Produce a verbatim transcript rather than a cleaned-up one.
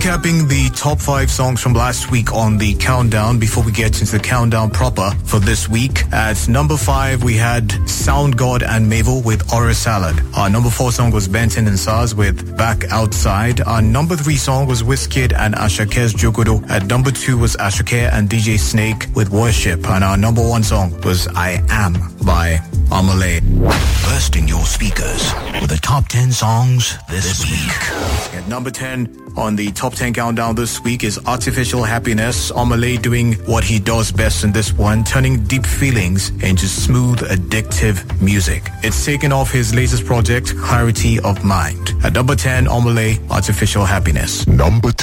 Recapping the top five songs from last week on the countdown before we get into the countdown proper for this week. At number five, we had Sound God and Mabel with Ora Salad. Our number four song was Benton and Sars with Back Outside. Our number three song was Wizkid and Ashake's Jogodo. At number two was Ashake and D J Snake with Worship. And our number one song was I Am by Amalay. Bursting your speakers with the top ten songs this, this week. At number ten on the top ten countdown this week is Artificial Happiness. Amalay doing what he does best in this one, turning deep feelings into smooth, addictive music. It's taken off his latest project, Clarity of Mind. At number ten, Amalay, Artificial Happiness. Number ten.